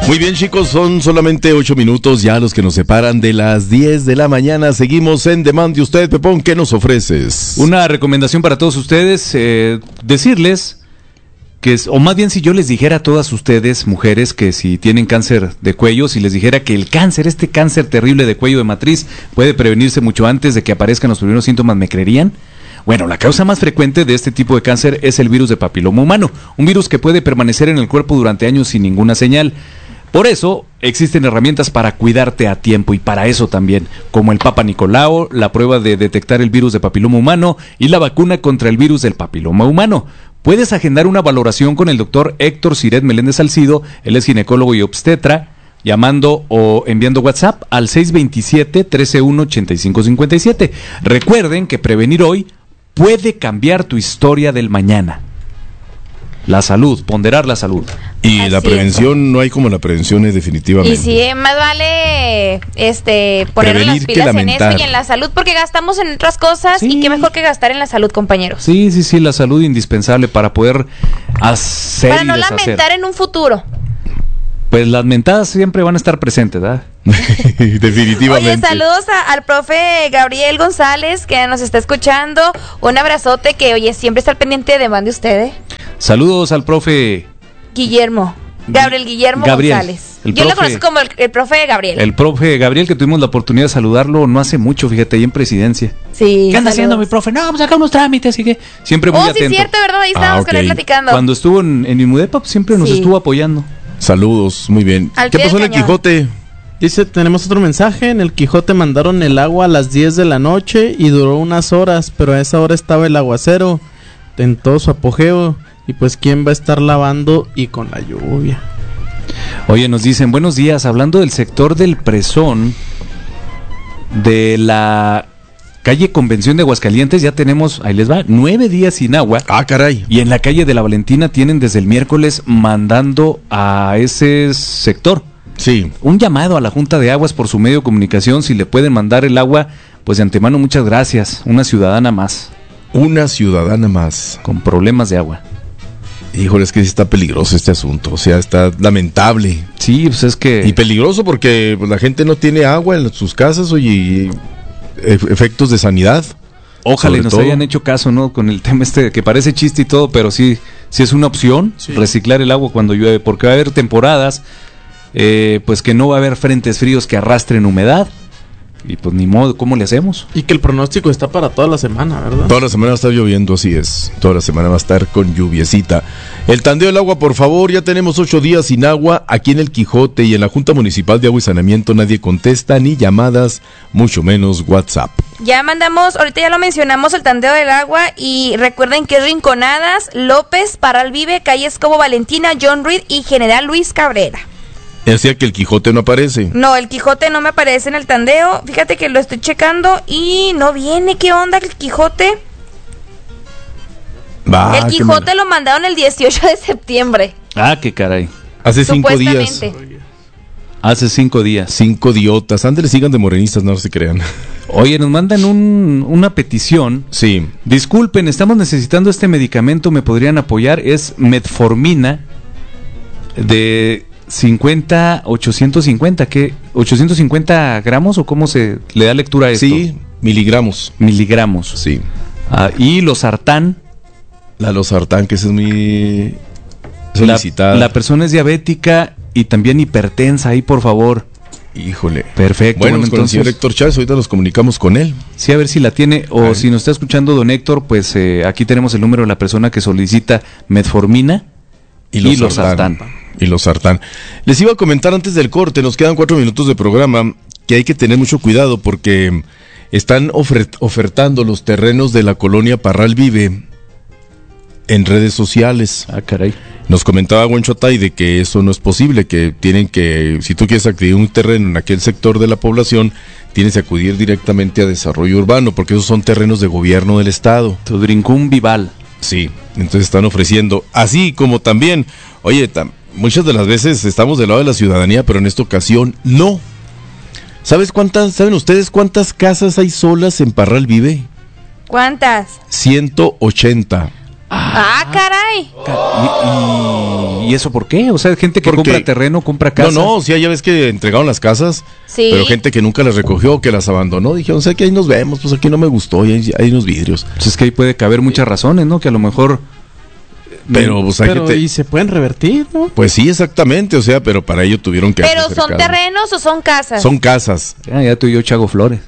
Muy bien, chicos, son solamente 8 minutos ya los que nos separan de las 10 de la mañana. Seguimos en Demand de usted, Pepón, ¿qué nos ofreces? Una recomendación para todos ustedes, decirles que, o más bien si yo les dijera a todas ustedes, mujeres, que si tienen cáncer de cuello, si les dijera que el cáncer, este cáncer terrible de cuello de matriz, puede prevenirse mucho antes de que aparezcan los primeros síntomas, ¿me creerían? Bueno, la causa más frecuente de este tipo de cáncer es el virus de papiloma humano, un virus que puede permanecer en el cuerpo durante años sin ninguna señal. Por eso existen herramientas para cuidarte a tiempo y para eso también, como el Papa Nicolau, la prueba de detectar el virus de papiloma humano y la vacuna contra el virus del papiloma humano. Puedes agendar una valoración con el doctor Héctor Siret Meléndez Salcido, él es ginecólogo y obstetra, llamando o enviando WhatsApp al 627-131-8557. Recuerden que prevenir hoy puede cambiar tu historia del mañana. La salud, ponderar la salud. Y Así la prevención, no hay como la prevención, es definitivamente. Y sí, más vale poner las pilas en esto y en la salud, porque gastamos en otras cosas, Sí. y qué mejor que gastar en la salud, compañeros. Sí, la salud indispensable para poder hacer Para y no deshacer. lamentar en un futuro. Pues las mentadas siempre van a estar presentes, ¿verdad? Definitivamente. Oye, saludos al profe Gabriel González, que nos está escuchando. Un abrazote, que oye, siempre está al pendiente de mande usted, Saludos al profe Guillermo. Gabriel Gabriel, González. el Yo lo profe. conozco como el profe Gabriel. El profe Gabriel, que tuvimos la oportunidad de saludarlo no hace mucho, fíjate, ahí en Presidencia. Sí. ¿Qué anda haciendo mi saludos. profe? No, pues acá unos trámites, así que siempre muy Oh, sí, atento. es cierto, ¿verdad? Ahí estábamos con él ok. platicando. Cuando estuvo en Inmudepa, pues, siempre nos Sí. estuvo apoyando. Saludos, muy bien. Al ¿Qué pie pasó del en el cañón. Quijote? Dice, tenemos otro mensaje. En el Quijote mandaron el agua a las 10 de la noche y duró unas horas, pero a esa hora estaba el aguacero en todo su apogeo. Y pues, ¿quién va a estar lavando y con la lluvia? Oye, nos dicen, buenos días, hablando del sector del Presón, de la calle Convención de Aguascalientes, ya tenemos, ahí les va, 9 días sin agua. Ah, caray. Y en la calle de la Valentina tienen desde el miércoles mandando a ese sector Sí. un llamado a la Junta de Aguas por su medio de comunicación, si le pueden mandar el agua, pues de antemano muchas gracias, una ciudadana más Una ciudadana más. con problemas de agua. Híjole, es que sí está peligroso este asunto. O sea, está lamentable. Sí, pues es que... Y peligroso porque pues, la gente no tiene agua en sus casas, oye, y efectos de sanidad. Ojalá y sobre nos todo. hayan hecho caso, ¿no? Con el tema que parece chiste y todo, pero sí es una opción reciclar el agua cuando llueve, porque va a haber temporadas, pues que no va a haber frentes fríos que arrastren humedad, y pues ni modo, ¿cómo le hacemos? Y que el pronóstico está para toda la semana, ¿verdad? Toda la semana va a estar lloviendo, así es. Toda la semana va a estar con lluviecita. El tandeo del agua, por favor. Ya tenemos 8 días sin agua aquí en el Quijote y en la Junta Municipal de Agua y Saneamiento nadie contesta, ni llamadas, mucho menos WhatsApp. Ya mandamos, ahorita ya lo mencionamos, el tandeo del agua, y recuerden que es Rinconadas, López, Parral Vive, calle Escobo Valentina, John Reed y General Luis Cabrera. Decía que el Quijote no aparece. No, el Quijote no me aparece en el tandeo, fíjate que lo estoy checando y no viene. ¿Qué onda el Quijote? Va, El qué Quijote mal. lo mandaron el 18 de septiembre. Ah, qué caray. Hace 5 días. Supuestamente. Hace 5 días. 5 idiotas. Ándale, sigan de morenistas, no se crean. Oye, nos mandan una petición. Sí. Disculpen, estamos necesitando este medicamento, ¿me podrían apoyar? Es metformina de 850, ¿qué? ¿850 gramos o cómo se le da lectura a esto? Sí, miligramos. Miligramos. Sí. Y losartán. La losartán, que esa es muy solicitada. La persona es diabética y también hipertensa, ahí por favor. Híjole. Perfecto. Bueno, con el entonces, señor Héctor Chávez, ahorita nos comunicamos con él. sí, a ver si la tiene, o si nos está escuchando don Héctor, pues aquí tenemos el número de la persona que solicita metformina y losartán. Y losartán. Les iba a comentar antes del corte, nos quedan 4 minutos de programa, que hay que tener mucho cuidado porque están ofertando los terrenos de la colonia Parral Vive en redes sociales. Ah, caray. Nos comentaba Huenchotay de que eso no es posible, que tienen que, si tú quieres adquirir un terreno en aquel sector de la población, tienes que acudir directamente a desarrollo urbano, porque esos son terrenos de gobierno del estado. Tudrincún Vival. Sí, entonces están ofreciendo, así como también, oye, muchas de las veces estamos del lado de la ciudadanía, pero en esta ocasión no. ¿Saben ustedes cuántas casas hay solas en Parral Vive? ¿Cuántas? 180. Ah, caray. ¿y eso por qué? O sea, gente que compra terreno, compra casas. No, sí, ya ves que entregaron las casas, Sí. pero gente que nunca las recogió, que las abandonó, dijeron, o sea, que ahí nos vemos, pues aquí no me gustó, y hay unos vidrios. Pues es que ahí puede caber muchas razones, ¿no? Que a lo mejor... Pero, pues hay gente... ¿Y se pueden revertir, no? Pues sí, exactamente, o sea, pero para ello tuvieron que... ¿Pero hacer son cercado. terrenos o son casas? Son casas. Ya tú y yo Chago Flores.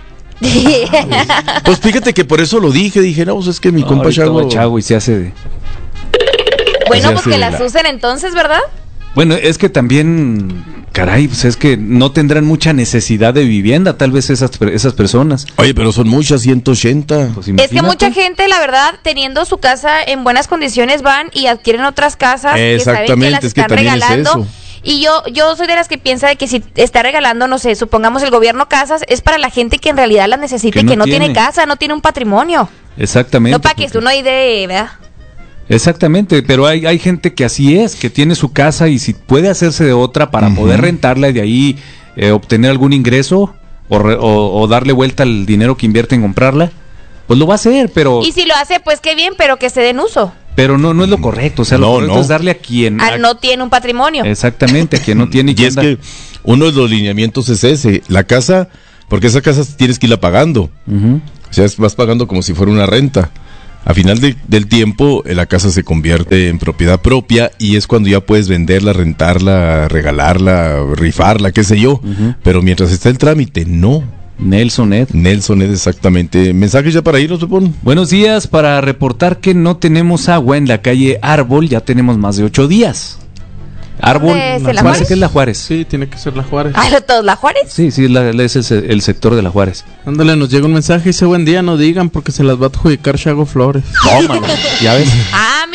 Pues fíjate que por eso lo dije, no, pues es que mi compa Ahorita va Chago... Chago y se hace de... Bueno, O sea, pues que sí, las usen entonces, ¿verdad? Bueno, es que también, caray, pues es que no tendrán mucha necesidad de vivienda, tal vez esas personas. Oye, pero son muchas, 180. Pues Es que imagínate. mucha gente, la verdad, teniendo su casa en buenas condiciones, van y adquieren otras casas que saben que Exactamente, las es que están también es regalando. eso. Y yo soy de las que piensa de que si está regalando, no sé, supongamos el gobierno casas, es para la gente que en realidad las necesita y que no tiene casa, no tiene un patrimonio. Exactamente. No para que uno idee, ¿verdad? Exactamente, pero hay gente que así es, que tiene su casa y si puede hacerse de otra para poder rentarla y de ahí obtener algún ingreso o darle vuelta al dinero que invierte en comprarla, pues lo va a hacer, pero... Y si lo hace, pues qué bien, pero que se den uso. Pero no es lo correcto, o sea, lo correcto es darle a quien... No tiene un patrimonio. Exactamente, a quien no tiene... Y es que uno de los lineamientos es ese, la casa, porque esa casa tienes que irla pagando. O sea, vas pagando como si fuera una renta. A final del tiempo, la casa se convierte en propiedad propia y es cuando ya puedes venderla, rentarla, regalarla, rifarla, qué sé yo. Pero mientras está el trámite, no. Nelson Ed, exactamente. ¿Mensajes ya para irnos, Pepón? Buenos días, para reportar que no tenemos agua en la calle Árbol, ya tenemos más de 8 días. Árbol, ¿Dónde es? ¿La parece Juárez? que es la Juárez. Sí, tiene que ser la Juárez. Ah, ¿todos la Juárez? Sí, es el sector de la Juárez. Ándale, nos llega un mensaje, dice buen día, no digan porque se las va a adjudicar Chago Flores. Tómalo, ya ves. Ah,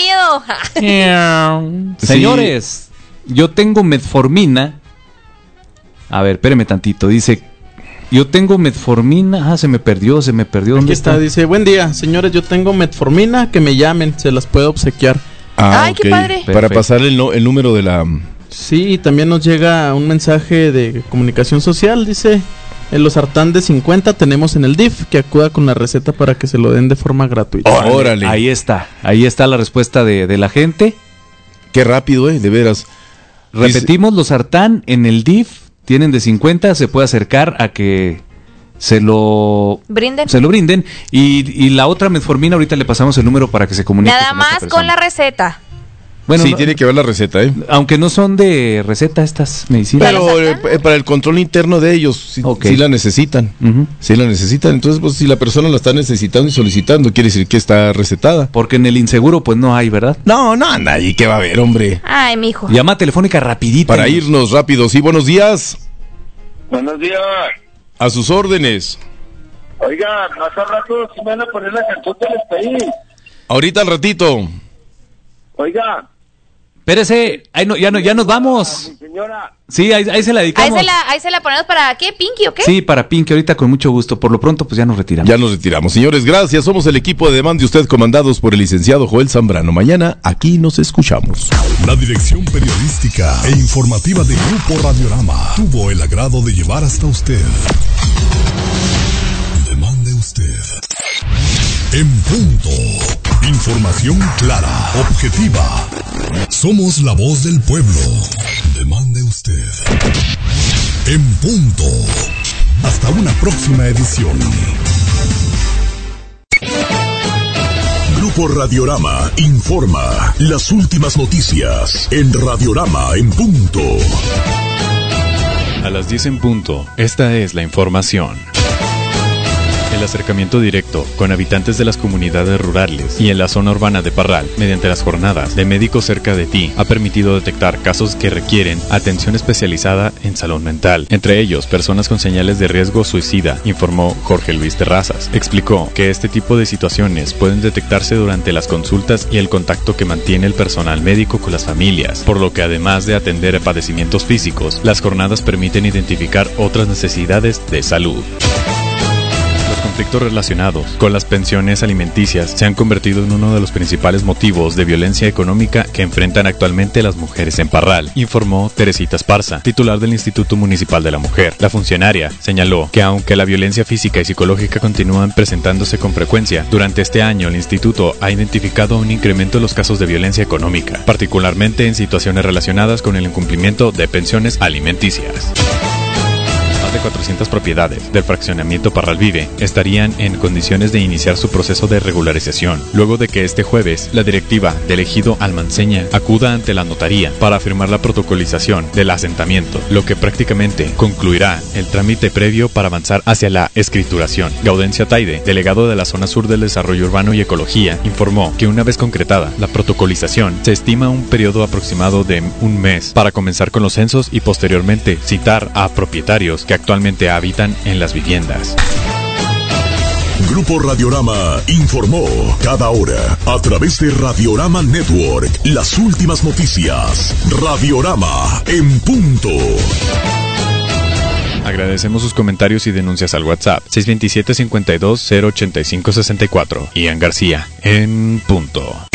miedo. Señores, yo tengo metformina. A ver, espéreme tantito, dice... Yo tengo metformina, se me perdió. ¿Dónde Aquí está, dice, buen día, señores, yo tengo metformina, que me llamen, se las puedo obsequiar. Ay, qué padre. Para Perfecto. pasar el número de la... Sí, y también nos llega un mensaje de comunicación social, dice, en los sartán de 50 tenemos en el DIF, que acuda con la receta para que se lo den de forma gratuita. Órale. Ahí está la respuesta de la gente. Qué rápido, de veras. Repetimos, los sartán en el DIF tienen de 50, se puede acercar a que se lo brinden. Y la otra metformina, ahorita le pasamos el número para que se comunique. Nada con más esta con la persona. receta. Bueno, sí, no, tiene que ver la receta, aunque no son de receta estas medicinas. Pero para el control interno de ellos, sí la necesitan. Sí la necesitan. Entonces, pues si la persona la está necesitando y solicitando, quiere decir que está recetada. Porque en el inseguro, pues no hay, ¿verdad? No anda ahí, ¿qué va a haber, hombre? Ay, mijo. Llama telefónica rapidita. Para irnos rápido. Sí, buenos días. Buenos días. A sus órdenes. Oiga, más al rato sí me van a poner la canción del país. Ahorita al ratito. Oiga. Espérese, ya nos vamos. Mi señora. Sí, ahí se la dedicamos. Ahí se la ponemos para ¿qué? ¿Pinky o qué? Sí, para Pinky, ahorita con mucho gusto. Por lo pronto, pues ya nos retiramos. Ya nos retiramos. Señores, gracias. Somos el equipo de Demande Usted, comandados por el licenciado Joel Zambrano. Mañana aquí nos escuchamos. La dirección periodística e informativa de Grupo Radiorama tuvo el agrado de llevar hasta usted. Demande Usted. En punto. Información clara, objetiva. Somos la voz del pueblo. Demande Usted. En punto. Hasta una próxima edición. Grupo Radiorama informa las últimas noticias en Radiorama en punto. A las 10 en punto, esta es la información. El acercamiento directo con habitantes de las comunidades rurales y en la zona urbana de Parral, mediante las jornadas de Médicos Cerca de Ti, ha permitido detectar casos que requieren atención especializada en salud mental, entre ellos personas con señales de riesgo suicida, informó Jorge Luis Terrazas. Explicó que este tipo de situaciones pueden detectarse durante las consultas y el contacto que mantiene el personal médico con las familias, por lo que además de atender padecimientos físicos, las jornadas permiten identificar otras necesidades de salud. Los conflictos relacionados con las pensiones alimenticias se han convertido en uno de los principales motivos de violencia económica que enfrentan actualmente las mujeres en Parral, informó Teresita Esparza, titular del Instituto Municipal de la Mujer. La funcionaria señaló que aunque la violencia física y psicológica continúan presentándose con frecuencia, durante este año el instituto ha identificado un incremento en los casos de violencia económica, particularmente en situaciones relacionadas con el incumplimiento de pensiones alimenticias. Más de 400 propiedades del fraccionamiento Parral Vive estarían en condiciones de iniciar su proceso de regularización, luego de que este jueves la directiva del ejido Almanceña acuda ante la notaría para firmar la protocolización del asentamiento, lo que prácticamente concluirá el trámite previo para avanzar hacia la escrituración. Gaudencio Taide, delegado de la zona sur del Desarrollo Urbano y Ecología, informó que una vez concretada la protocolización, se estima un periodo aproximado de un mes para comenzar con los censos y posteriormente citar a propietarios que actualmente habitan en las viviendas. Grupo Radiorama informó cada hora a través de Radiorama Network las últimas noticias. Radiorama en punto. Agradecemos sus comentarios y denuncias al WhatsApp 627-52-085-64. Ian García en punto.